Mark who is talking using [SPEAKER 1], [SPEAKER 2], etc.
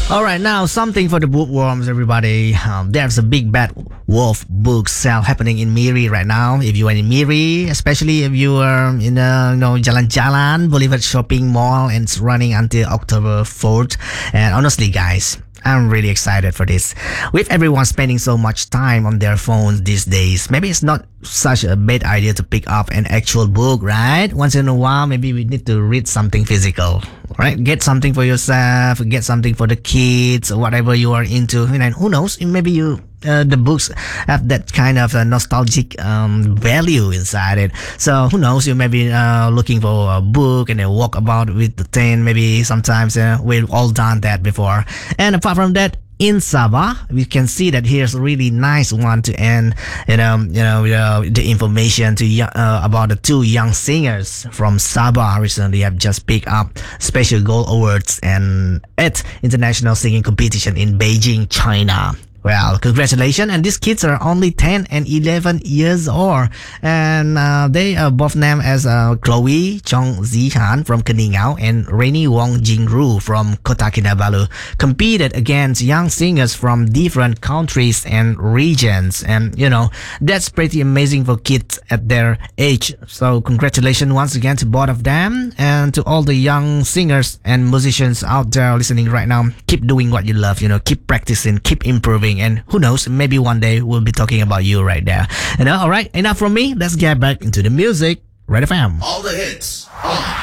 [SPEAKER 1] All right, now something for the bookworms, everybody. There's a big bad wolf book sale happening in Miri right now. If you are in Miri, especially if you are in Jalan-Jalan Boulevard Shopping Mall, and it's running until October 4th. And honestly, guys, I'm really excited for this. With everyone spending so much time on their phones these days, maybe it's not such a bad idea to pick up an actual book, right? Once in a while, maybe we need to read something physical, right? Get something for yourself, get something for the kids, or whatever you are into. And who knows, maybe the books have that kind of nostalgic value inside it. So who knows, you may be looking for a book and then walk about with the tin. Maybe sometimes we've all done that before. And apart from that, in Sabah, we can see that here's a really nice one to end, the information about the two young singers from Sabah recently have just picked up special gold awards and at international singing competition in Beijing, China. Well, congratulations, and these kids are only 10 and 11 years old, and they are both named as Chloe Chong Zihan from Keningau and Rainy Wong Jingru from Kota Kinabalu competed against young singers from different countries and regions, and that's pretty amazing for kids at their age. So congratulations once again to both of them, and to all the young singers and musicians out there listening right now. Keep doing what you love, keep practicing, keep improving. And who knows, maybe one day we'll be talking about you right there. All right, enough from me. Let's get back into the music. Red FM.
[SPEAKER 2] All the hits.